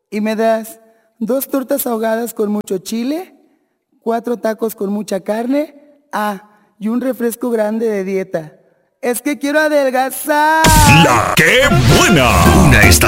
Y me das 2 tortas ahogadas con mucho chile, 4 tacos con mucha carne, y un refresco grande de dieta. Es que quiero adelgazar. ¡La qué buena! Una estación